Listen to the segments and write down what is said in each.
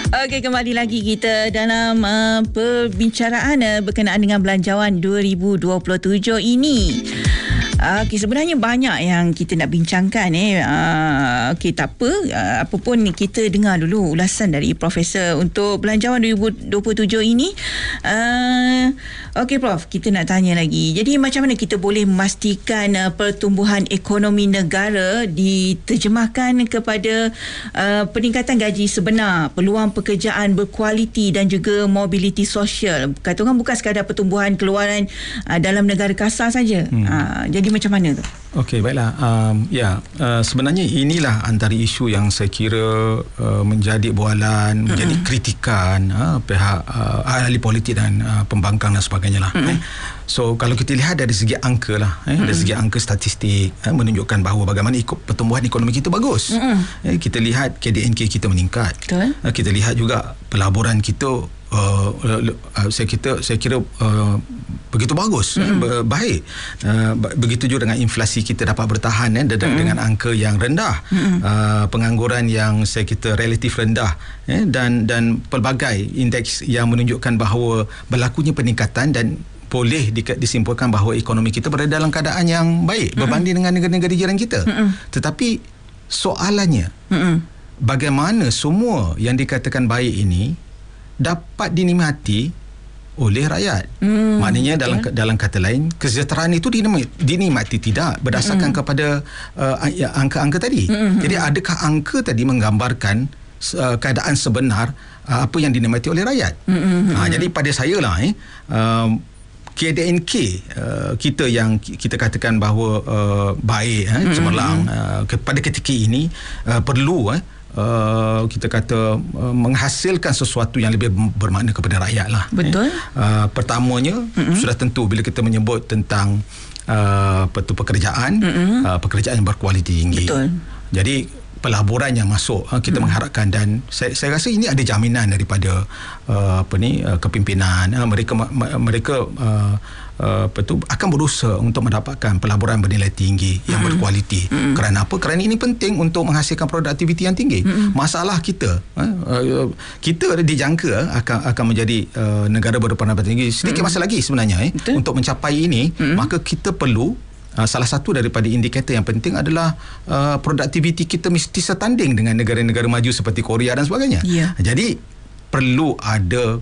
Okey, kembali lagi kita dalam perbincangan berkenaan dengan belanjawan 2027 ini. Okey, sebenarnya banyak yang kita nak bincangkan. Okey, tak apa. Apa pun kita dengar dulu ulasan dari Profesor untuk belanjawan 2027 ini. Okey, Prof, kita nak tanya lagi. Jadi macam mana kita boleh memastikan pertumbuhan ekonomi negara diterjemahkan kepada peningkatan gaji sebenar, peluang pekerjaan berkualiti dan juga mobiliti sosial. Kata orang bukan sekadar pertumbuhan keluaran dalam negara kasar saja. Jadi macam mana tu? Okey, baiklah. Sebenarnya inilah antara isu yang saya kira menjadi bualan, menjadi kritikan pihak ahli politik dan pembangkang dan sebagainya lah. So kalau kita lihat dari segi angka lah, dari segi angka statistik menunjukkan bahawa bagaimana pertumbuhan ekonomi kita bagus. Kita lihat KDNK kita meningkat. Betul. Kita lihat juga pelaburan kita saya kira begitu bagus, baik. Begitu juga dengan inflasi kita dapat bertahan dengan angka yang rendah, pengangguran yang saya kira relatif rendah, dan pelbagai indeks yang menunjukkan bahawa berlakunya peningkatan dan boleh disimpulkan bahawa ekonomi kita berada dalam keadaan yang baik berbanding dengan negara-negara jiran kita. Tetapi soalannya, bagaimana semua yang dikatakan baik ini dapat dinikmati oleh rakyat? Maknanya dalam kata lain, kesejahteraan itu dinikmati tidak berdasarkan kepada angka-angka tadi. Jadi adakah angka tadi menggambarkan keadaan sebenar apa yang dinikmati oleh rakyat? Jadi pada saya lah KDNK kita yang kita katakan bahawa baik, cemerlang, pada ketika ini perlu kita kata menghasilkan sesuatu yang lebih bermakna kepada rakyat lah. Betul. Pertamanya sudah tentu bila kita menyebut tentang pekerjaan, pekerjaan yang berkualiti tinggi. Betul. Jadi pelaburan yang masuk, kita mengharapkan, dan saya rasa ini ada jaminan daripada kepimpinan. Mereka akan berusaha untuk mendapatkan pelaburan bernilai tinggi yang berkualiti. Kerana apa? Kerana ini penting untuk menghasilkan produktiviti yang tinggi. Masalah kita dijangka akan menjadi negara berpendapatan tinggi sedikit masa lagi sebenarnya. Untuk mencapai ini, maka kita perlu, salah satu daripada indikator yang penting adalah produktiviti kita mesti setanding dengan negara-negara maju seperti Korea dan sebagainya. Jadi perlu ada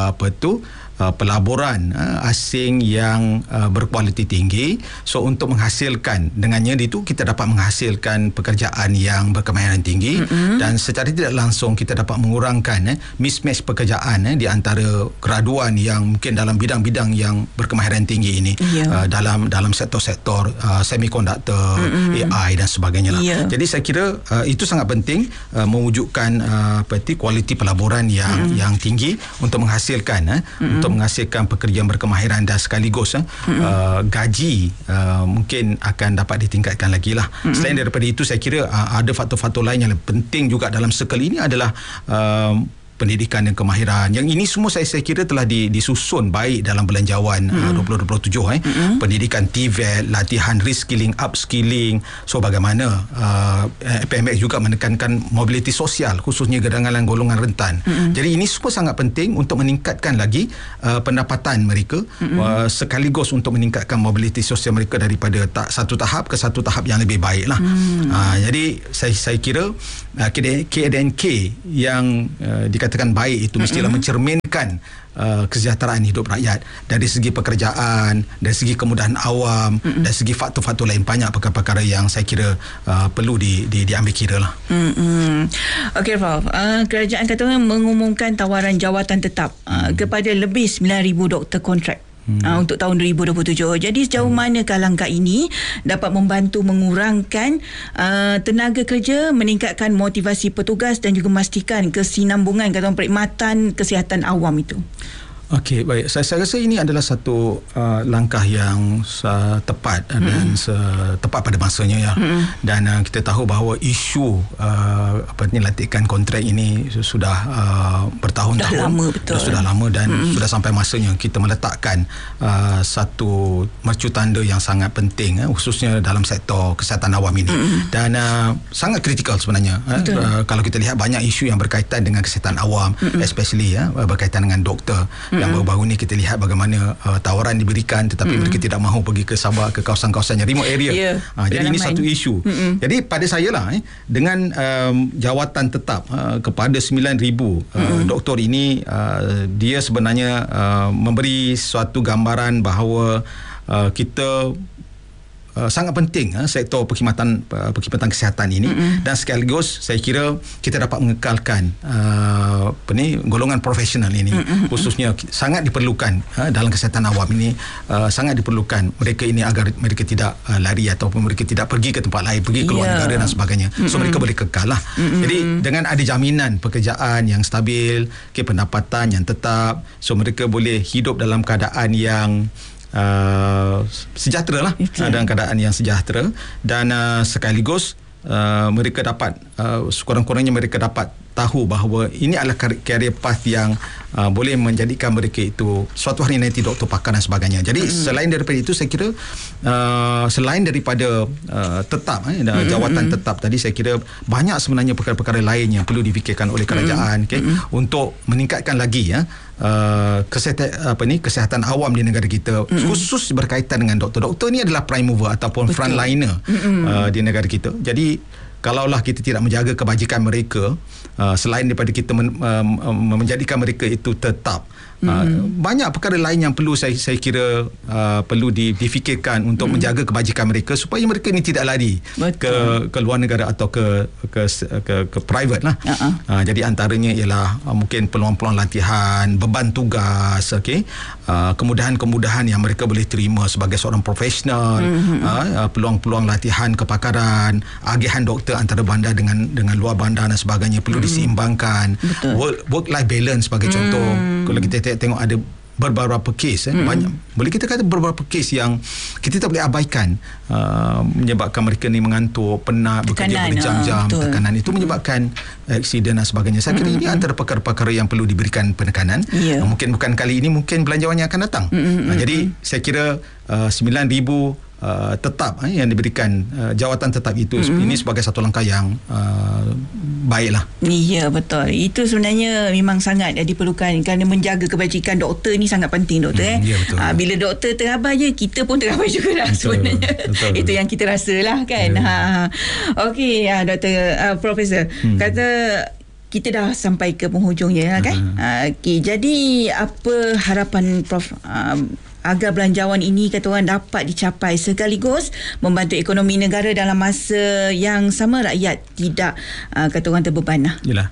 pelaburan asing yang berkualiti tinggi. So untuk menghasilkan, dengannya itu kita dapat menghasilkan pekerjaan yang berkemahiran tinggi, dan secara tidak langsung kita dapat mengurangkan mismatch pekerjaan di antara graduan yang mungkin dalam bidang-bidang yang berkemahiran tinggi ini, dalam sektor-sektor semikonduktor, AI dan sebagainya lah. Jadi saya kira itu sangat penting, mewujudkan kualiti pelaburan yang tinggi untuk menghasilkan pekerjaan berkemahiran, dan sekaligus gaji mungkin akan dapat ditingkatkan lagi lah. Selain daripada itu, saya kira ada faktor-faktor lain yang penting juga dalam circle ini adalah pendidikan dan kemahiran. Yang ini semua saya kira telah disusun baik dalam belanjawan 2027. Pendidikan TVET, latihan reskilling, upskilling. So bagaimana PMX juga menekankan mobiliti sosial, khususnya golongan rentan. Jadi ini semua sangat penting untuk meningkatkan lagi pendapatan mereka, sekaligus untuk meningkatkan mobiliti sosial mereka daripada satu tahap ke satu tahap yang lebih baik lah. Jadi saya kira KDNK yang dikatakan baik itu mestilah mencerminkan kesejahteraan hidup rakyat dari segi pekerjaan, dari segi kemudahan awam, dari segi faktor-faktor lain. Banyak perkara-perkara yang saya kira perlu diambil kira lah. Okey, Prof. Kerajaan kata mengumumkan tawaran jawatan tetap kepada lebih 9,000 doktor kontrak untuk tahun 2027. Jadi sejauh manakah langkah ini dapat membantu mengurangkan tenaga kerja, meningkatkan motivasi petugas dan juga memastikan kesinambungan perkhidmatan kesihatan awam itu? Okey, baik. Saya rasa ini adalah satu langkah yang tepat dan tepat pada masanya ya. Dan kita tahu bahawa isu lantikan kontrak ini sudah bertahun-tahun. Sudah lama dan sudah sampai masanya kita meletakkan satu mercu tanda yang sangat penting khususnya dalam sektor kesihatan awam ini. Dan sangat kritikal sebenarnya. Kalau kita lihat banyak isu yang berkaitan dengan kesihatan awam, especially berkaitan dengan doktor. Yang baru-baru ni kita lihat bagaimana tawaran diberikan tetapi mereka tidak mahu pergi ke Sabah, ke kawasan-kawasan yang remote area. Jadi ini satu isu. Jadi pada saya lah dengan jawatan tetap kepada 9,000 doktor ini, dia sebenarnya memberi suatu gambaran bahawa kita sangat penting sektor perkhidmatan kesihatan ini dan sekaligus saya kira kita dapat mengekalkan golongan profesional ini khususnya sangat diperlukan dalam kesihatan awam ini, sangat diperlukan mereka ini agar mereka tidak lari ataupun mereka tidak pergi ke tempat lain, pergi ke luar negara dan sebagainya. So mereka boleh kekal lah. Jadi dengan ada jaminan pekerjaan yang stabil, pendapatan yang tetap, so mereka boleh hidup dalam keadaan yang sejahtera lah, dalam keadaan yang sejahtera dan sekaligus mereka dapat sekurang-kurangnya mereka dapat tahu bahawa ini adalah career path yang boleh menjadikan mereka itu suatu hari nanti doktor pakar dan sebagainya. Jadi selain daripada itu saya kira selain daripada tetap jawatan tetap tadi, saya kira banyak sebenarnya perkara-perkara lain yang perlu difikirkan oleh kerajaan untuk meningkatkan lagi kesihatan awam di negara kita, khusus berkaitan dengan doktor. Doktor ni adalah prime mover ataupun frontliner di negara kita. Jadi kalaulah kita tidak menjaga kebajikan mereka, selain daripada kita menjadikan mereka itu tetap, banyak perkara lain yang perlu saya kira perlu difikirkan untuk menjaga kebajikan mereka supaya mereka ni tidak lari ke luar negara atau ke private lah. Jadi antaranya ialah mungkin peluang-peluang latihan, beban tugas, kemudahan-kemudahan yang mereka boleh terima sebagai seorang profesional, peluang-peluang latihan kepakaran, agihan doktor antara bandar dengan luar bandar dan sebagainya perlu diseimbangkan. Work-life balance sebagai contoh. Kalau kita tengok ada beberapa kes banyak, boleh kita kata beberapa kes yang kita tak boleh abaikan, menyebabkan mereka ni mengantuk, penat, bekerja berjam-jam, tekanan itu menyebabkan aksiden dan sebagainya. Saya kira ini antara perkara-perkara yang perlu diberikan penekanan. Mungkin bukan kali ini, mungkin belanjawan yang akan datang. Jadi saya kira 9,000 tetap yang diberikan jawatan tetap itu ini sebagai satu langkah yang baiklah. Ya, betul. Itu sebenarnya memang sangat diperlukan kerana menjaga kebajikan doktor ni sangat penting, doktor. Ya, betul. Bila doktor terabai je, kita pun terabai jugalah sebenarnya. Betul. Itu yang kita rasalah kan. Okey, doktor, profesor kata kita dah sampai ke penghujungnya kan. Okey, jadi apa harapan Prof agar belanjawan ini kata orang dapat dicapai sekaligus membantu ekonomi negara dalam masa yang sama rakyat tidak kata orang terbeban lah. Yalah.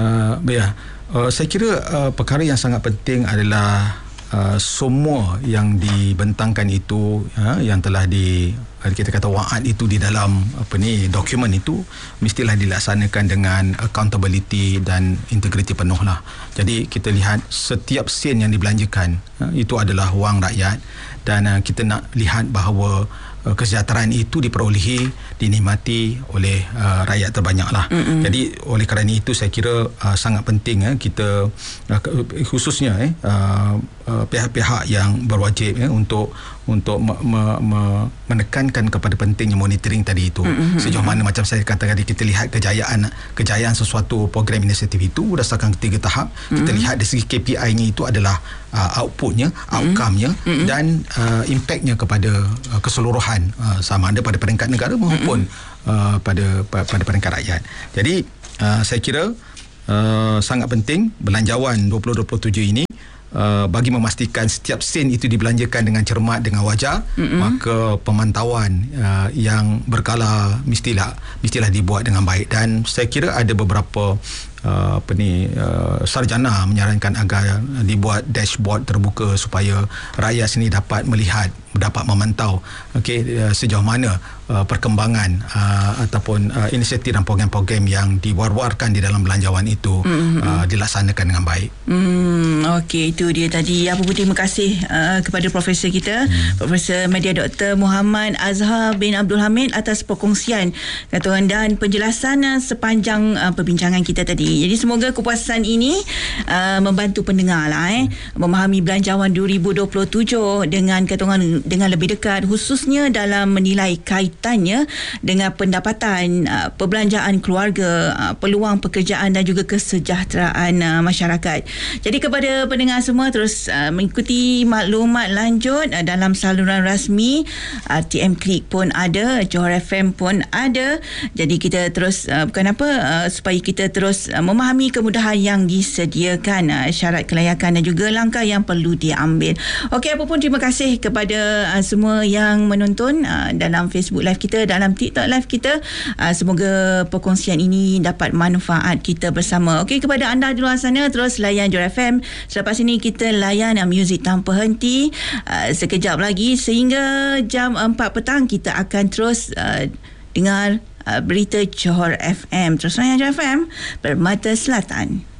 Saya kira perkara yang sangat penting adalah semua yang dibentangkan itu, yang telah kita kata wa'ad itu di dalam dokumen itu mestilah dilaksanakan dengan accountability dan integriti penuh lah. Jadi kita lihat setiap sen yang dibelanjakan itu adalah wang rakyat dan kita nak lihat bahawa kesejahteraan itu diperolehi, dinikmati oleh rakyat terbanyak lah. Jadi oleh kerana itu saya kira sangat penting kita khususnya pihak-pihak yang berwajib untuk menekankan kepada pentingnya monitoring tadi itu. Sejauh mana macam saya katakan tadi, kita lihat kejayaan sesuatu program inisiatif itu berdasarkan 3 tahap. Kita lihat dari segi KPI-nya itu adalah outputnya, outcome-nya dan impact-nya kepada keseluruhan, sama ada pada peringkat negara maupun pada peringkat rakyat. Jadi saya kira sangat penting belanjawan 2027 ini bagi memastikan setiap sen itu dibelanjakan dengan cermat, dengan wajar, maka pemantauan yang berkala mestilah dibuat dengan baik. Dan saya kira ada beberapa sarjana menyarankan agar dibuat dashboard terbuka supaya rakyat sini dapat melihat, dapat memantau sejauh mana perkembangan ataupun inisiatif dan program-program yang diwar-warkan di dalam belanjawan itu dilaksanakan dengan baik. Okey, itu dia tadi. Apa pun terima kasih kepada Profesor kita, Profesor Media Dr. Muhammad Azhar bin Abdul Hamid atas perkongsian kata dan penjelasan sepanjang perbincangan kita tadi. Jadi semoga kepuasan ini membantu pendengar memahami belanjawan 2027 dengan lebih dekat, khususnya dalam menilai kaitannya dengan pendapatan, perbelanjaan keluarga, peluang pekerjaan dan juga kesejahteraan masyarakat. Jadi kepada pendengar semua terus mengikuti maklumat lanjut dalam saluran rasmi RTM Klik pun ada, Johor FM pun ada. Jadi kita terus supaya kita terus memahami kemudahan yang disediakan, syarat kelayakan dan juga langkah yang perlu diambil. Okey, apa pun terima kasih kepada semua yang menonton dalam Facebook Live kita, dalam TikTok Live kita. Semoga perkongsian ini dapat manfaat kita bersama. Okey, kepada anda di luar sana terus layan Johor FM. Selepas ini kita layan muzik tanpa henti sekejap lagi sehingga jam 4 petang kita akan terus dengar berita Johor FM. Terus layan Johor FM, Permata Selatan.